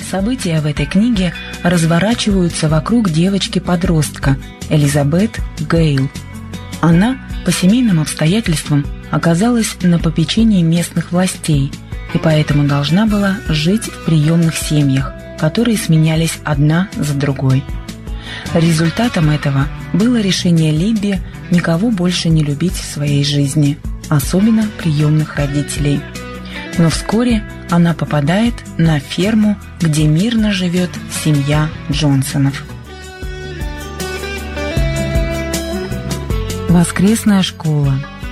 События в этой книге разворачиваются вокруг девочки-подростка Элизабет Гейл. Она по семейным обстоятельствам оказалась на попечении местных властей и поэтому должна была жить в приемных семьях, которые сменялись одна за другой. Результатом этого было решение Либби никого больше не любить в своей жизни, особенно приемных родителей. Но вскоре она попадает на ферму, где мирно живет семья Джонсонов. Воскресная школа.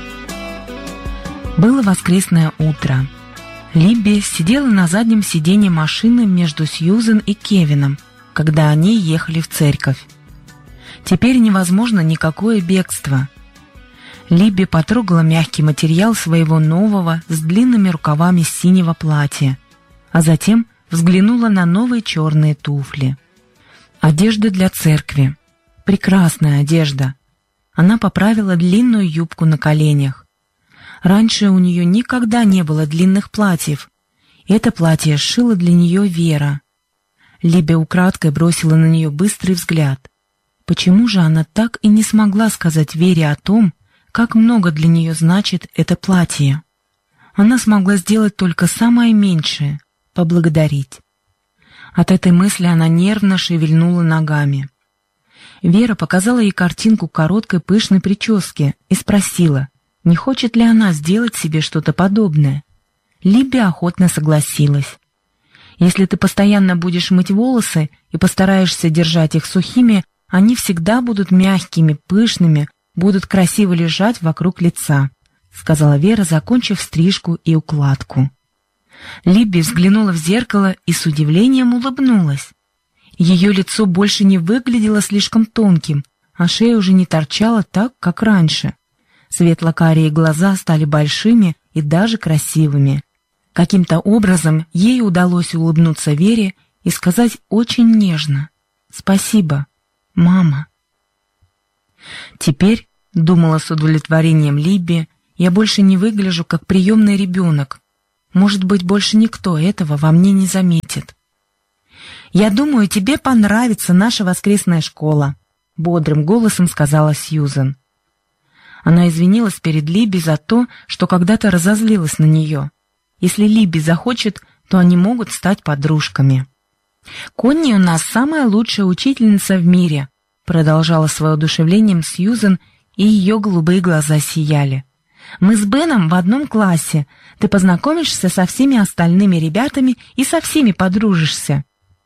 Было воскресное утро. Либби сидела на заднем сиденье машины между Сьюзен и Кевином, когда они ехали в церковь. Теперь невозможно никакое бегство. Либби потрогала мягкий материал своего нового с длинными рукавами синего платья, а затем взглянула на новые черные туфли. Одежда для церкви. Прекрасная одежда. Она поправила длинную юбку на коленях. Раньше у нее никогда не было длинных платьев. Это платье сшила для нее Вера. Либби украдкой бросила на нее быстрый взгляд. Почему же она так и не смогла сказать Вере о том, как много для нее значит это платье? Она смогла сделать только самое меньшее — поблагодарить. От этой мысли она нервно шевельнула ногами. Вера показала ей картинку короткой пышной прически и спросила, не хочет ли она сделать себе что-то подобное. Либби охотно согласилась. Если ты постоянно будешь мыть волосы и постараешься держать их сухими, они всегда будут мягкими, пышными, будут красиво лежать вокруг лица, сказала Вера, закончив стрижку и укладку. Либби взглянула в зеркало и с удивлением улыбнулась. Ее лицо больше не выглядело слишком тонким, а шея уже не торчала так, как раньше. Светло-карие глаза стали большими и даже красивыми. Каким-то образом ей удалось улыбнуться Вере и сказать очень нежно: «Спасибо, мама». «Теперь, — думала с удовлетворением Либби, — я больше не выгляжу как приемный ребенок. Может быть, больше никто этого во мне не заметит». «Я думаю, тебе понравится наша воскресная школа», — бодрым голосом сказала Сьюзен. Она извинилась перед Либби за то, что когда-то разозлилась на нее. Если Либби захочет, то они могут стать подружками. «Конни у нас самая лучшая учительница в мире», — продолжала с воодушевлением Сьюзен, и ее голубые глаза сияли. «Мы с Беном в одном классе. Ты познакомишься со всеми остальными ребятами и со всеми подружишься».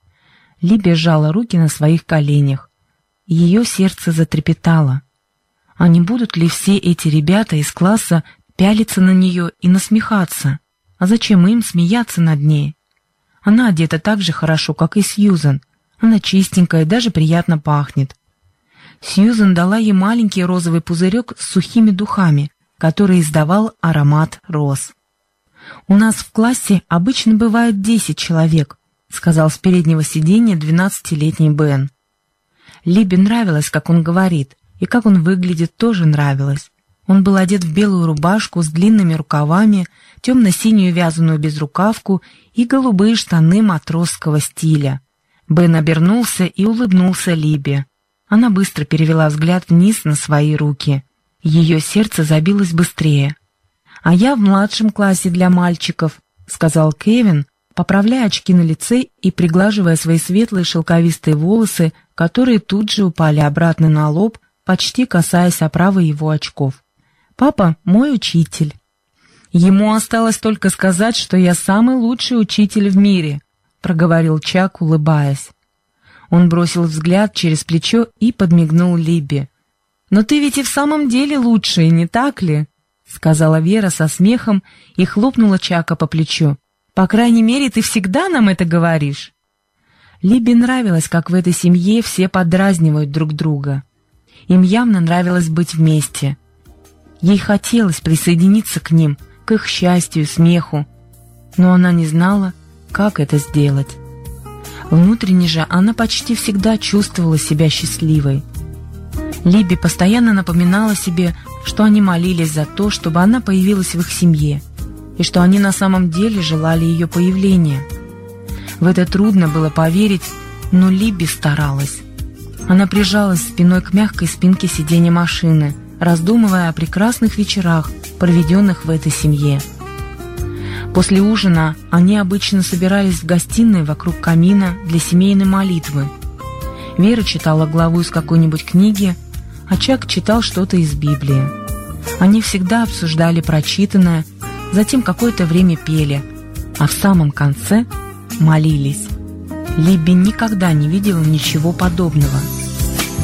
Либби сжала руки на своих коленях. Ее сердце затрепетало. А не будут ли все эти ребята из класса пялиться на нее и насмехаться? А зачем им смеяться над ней? Она одета так же хорошо, как и Сьюзен. Она чистенькая и даже приятно пахнет. Сьюзен дала ей маленький розовый пузырек с сухими духами, который издавал аромат роз. «У нас в классе обычно бывает 10 человек», — сказал с переднего сиденья 12-летний Бен. Либби нравилось, как он говорит, и как он выглядит, тоже нравилось. Он был одет в белую рубашку с длинными рукавами, темно-синюю вязаную безрукавку и голубые штаны матросского стиля. Бен обернулся и улыбнулся Либби. Она быстро перевела взгляд вниз на свои руки. Ее сердце забилось быстрее. «А я в младшем классе для мальчиков», — сказал Кевин, поправляя очки на лице и приглаживая свои светлые шелковистые волосы, которые тут же упали обратно на лоб, почти касаясь оправы его очков. «Папа мой учитель». «Ему осталось только сказать, что я самый лучший учитель в мире», — проговорил Чак, улыбаясь. Он бросил взгляд через плечо и подмигнул Либби. «Но ты ведь и в самом деле лучший, не так ли?» — сказала Вера со смехом и хлопнула Чака по плечу. «По крайней мере, ты всегда нам это говоришь». Либби нравилось, как в этой семье все подразнивают друг друга. Им явно нравилось быть вместе. Ей хотелось присоединиться к ним, к их счастью и смеху, но она не знала, как это сделать. Внутренне же она почти всегда чувствовала себя счастливой. Либби постоянно напоминала себе, что они молились за то, чтобы она появилась в их семье, и что они на самом деле желали ее появления. В это трудно было поверить, но Либби старалась. Она прижалась спиной к мягкой спинке сиденья машины, раздумывая о прекрасных вечерах, проведенных в этой семье. После ужина они обычно собирались в гостиной вокруг камина для семейной молитвы. Вера читала главу из какой-нибудь книги, а Чак читал что-то из Библии. Они всегда обсуждали прочитанное, затем какое-то время пели, а в самом конце молились. Либби никогда не видела ничего подобного.